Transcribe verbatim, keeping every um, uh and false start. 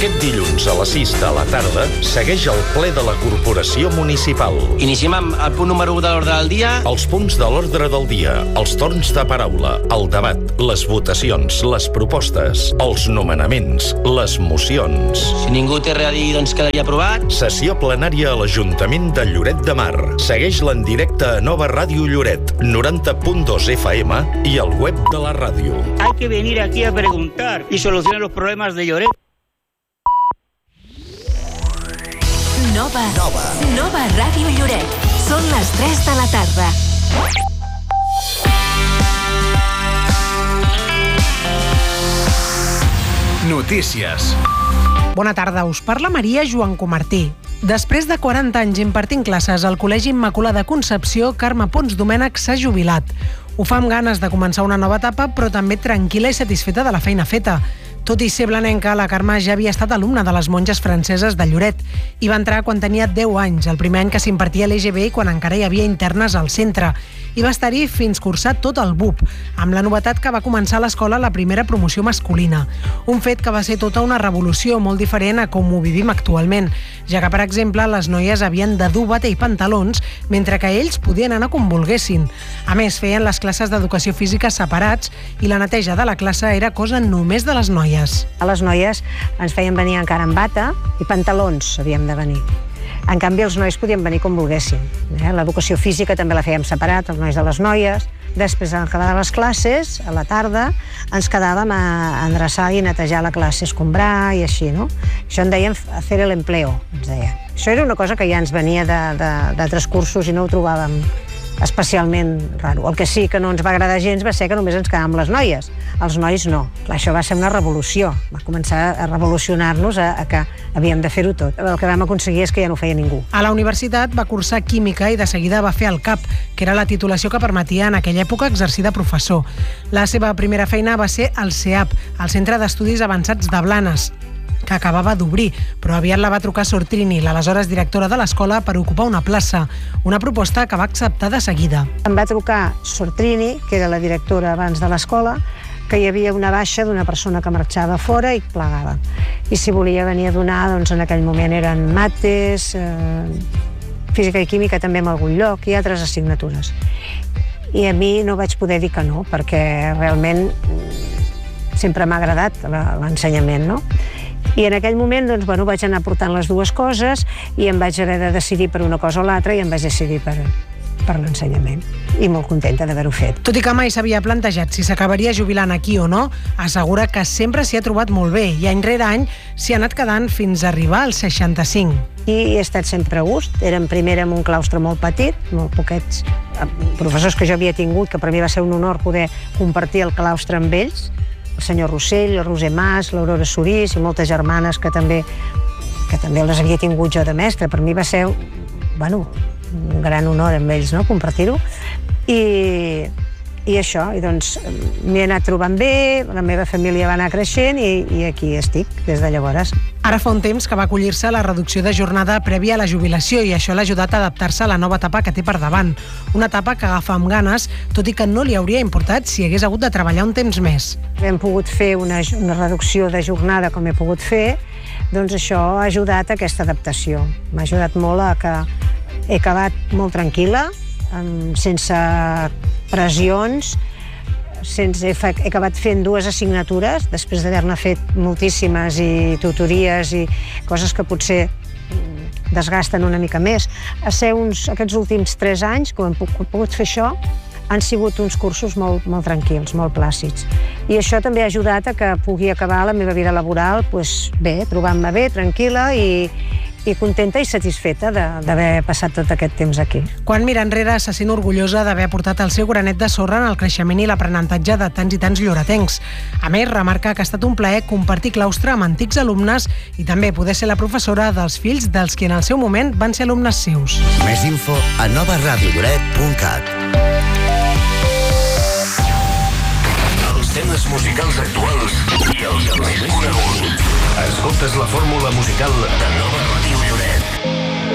Aquest dilluns a les sis de la tarda segueix el ple de la Corporació Municipal. Iniciem amb el punt número u de l'ordre del dia. Els punts de l'ordre del dia, els torns de paraula, el debat, les votacions, les propostes, els nomenaments, les mocions. Si ningú té res a dir, doncs quedaria aprovat. Sessió plenària a l'Ajuntament de Lloret de Mar. Segueix-la en directe a Nova Ràdio Lloret, noranta punt dos F M i al web de la ràdio. Hay que venir aquí a preguntar y solucionar los problemas de Lloret. Nova, Nova, Nova Ràdio Lloret. Són les tres de la tarda. Notícies. Bona tarda, us parla Maria Joan Comartí. Després de quaranta anys impartint classes al Col·legi Immaculada Concepció, Carme Pons Domènech s'ha jubilat. Ho fa amb ganes de començar una nova etapa, però també tranquil·la i satisfeta de la feina feta. Tot i ser blanenca, la Carme ja havia estat alumna de les monges franceses de Lloret. Hi va entrar quan tenia deu anys, el primer any que s'impartia l'E G B i quan encara hi havia internes al centre. I va estar-hi fins cursar tot el B U P, amb la novetat que va començar a l'escola la primera promoció masculina. Un fet que va ser tota una revolució molt diferent a com ho vivim actualment, ja que, per exemple, les noies havien de dur bata i pantalons, mentre que ells podien anar com volguessin. A més, feien les classes d'educació física separats i la neteja de la classe era cosa només de les noies. A les noies ens feien venir encara amb bata i pantalons havíem de venir. En canvi, els nois podien venir com volguessin. Eh? L'educació física també la fèiem separat, els nois de les noies. Després, al acabar les classes, a la tarda, ens quedàvem a endreçar i netejar la classe, escombrar i així, no? Això en deien hacer el empleo, ens deien. Això era una cosa que ja ens venia d'altres cursos i no ho trobàvem especialment raro. El que sí que no ens va agradar gens va ser que només ens quedàvem les noies. Els nois no. Clar, això va ser una revolució. Va començar a revolucionar-nos a, a que havíem de fer-ho tot. El que vam aconseguir és que ja no ho feia ningú. A la universitat va cursar química i de seguida va fer el C A P, que era la titulació que permetia en aquella època exercir de professor. La seva primera feina va ser al C E A P, el Centre d'Estudis Avançats de Blanes, que acabava d'obrir, però aviat la va trucar Sortrini, l'aleshores directora de l'escola, per ocupar una plaça, una proposta que va acceptar de seguida. Em va trucar Sortrini, que era la directora abans de l'escola, que hi havia una baixa d'una persona que marxava fora i plegava. I si volia venir a donar, doncs en aquell moment eren mates, eh, física i química també en algun lloc i altres assignatures. I a mi no vaig poder dir que no, perquè realment sempre m'ha agradat l'ensenyament, no? I en aquell moment doncs, bueno, vaig anar portant les dues coses i em vaig haver de decidir per una cosa o l'altra i em vaig decidir per, per l'ensenyament. I molt contenta d'haver-ho fet. Tot i que mai s'havia plantejat si s'acabaria jubilant aquí o no, assegura que sempre s'hi ha trobat molt bé i any rere any s'hi ha anat quedant fins a arribar als seixanta-cinc. I he estat sempre a gust. Érem primera en un claustre molt petit, molt poquets professors que jo havia tingut, que per mi va ser un honor poder compartir el claustre amb ells. El senyor Rossell, el Roser Mas, l'Aurora Sorís i moltes germanes que també, que també les havia tingut jo de mestre. Per mi va ser, bueno, un gran honor amb ells, no?, compartir-ho. I, i això, i doncs m'hi he anat trobant bé, la meva família va anar creixent i, i aquí estic des de llavors. Ara fa un temps que va acollir-se a la reducció de jornada prèvia a la jubilació i això l'ha ajudat a adaptar-se a la nova etapa que té per davant. Una etapa que agafa amb ganes, tot i que no li hauria importat si hagués hagut de treballar un temps més. Hem pogut fer una, una reducció de jornada com he pogut fer, doncs això ha ajudat a aquesta adaptació. M'ha ajudat molt a que he acabat molt tranquil·la, sense pressions, sense, he, he acabat fent dues assignatures, després d'haver-ne fet moltíssimes i tutories i coses que potser desgasten una mica més. A ser uns, aquests últims tres anys, que hem pogut fer això, han sigut uns cursos molt, molt tranquils, molt plàcids. I això també ha ajudat a que pugui acabar la meva vida laboral pues, bé, trobant-me bé, tranquil·la i, i contenta i satisfeta d'haver passat tot aquest temps aquí. Quan mira enrere se sent orgullosa d'haver aportat el seu granet de sorra en el creixement i l'aprenentatge de tants i tants lloretencs. A més, remarca que ha estat un plaer compartir claustre amb antics alumnes i també poder ser la professora dels fills dels qui en el seu moment van ser alumnes seus. Més info a nova ràdio lloret punt cat. Els temes musicals actuals i els més coneguts. Escoltes la fórmula musical de Nova